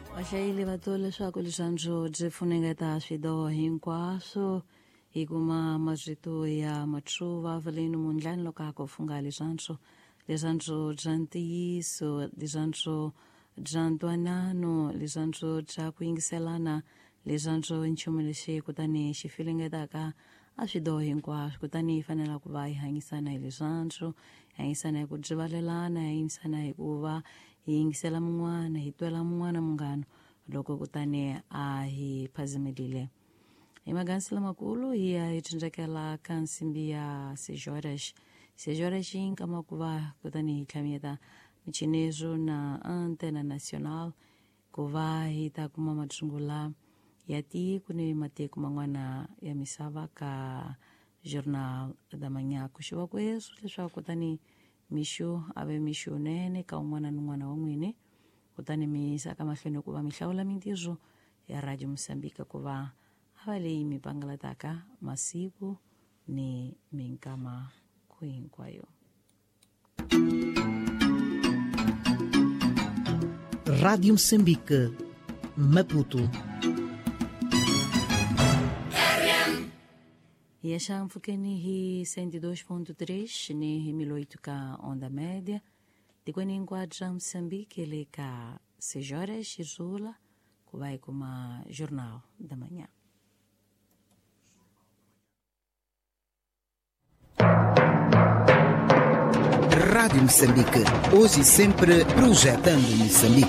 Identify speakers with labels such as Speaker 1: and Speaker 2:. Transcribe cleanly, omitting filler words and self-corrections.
Speaker 1: Waxaili vatole leswaku leswanjo byi funengeta swidoho hinkwaswo hi kuma mazito ya matluva valeni mundlani loko a ko funga leswanjo bya ntiyiso leswanjo bya ntwanano leswanjo bya ku yingiselana leswanjo nchumu lexi kutani xi filingetaka a swidoho hinkwaswo kutani hi fanela ku va hi hanyisana hi leswanjo hi hanyisana hi ku byivalelana hi hanyisana hi ku va hi yingisela mun'wana hi twela mun'wana munghano loko kutani a hi phazimelile hi magansi lamakulu hi ya hi tshundzekela ka nsimbi ya sejorex yi nkama ku va kutani hi tlhamiyeta michinezo na antena national ku va hi ta kuma matshungula ya tiko ni matiko man'wana ya misava ka journal da manyaku xi va kweso leswaku kutani mixo ave mixo nene ka un'wana ni un'wana wa n'wini kutani mi yisa ka mahlweni ku va mi hlawula mintirho ya radio Mozambique ku va a va leyi mi pangalataka masiku ni minkama ku hinkwayo.
Speaker 2: Rádio Moçambique, Maputo.
Speaker 1: E a mfukeni hi 102.3 ni hi 18 ka onda média. Tikweni enquadra Moçambique ele ka 6 horas xizula ku vai kuma Jornal da Manhã.
Speaker 2: Rádio Moçambique, hoje e sempre projetando Moçambique.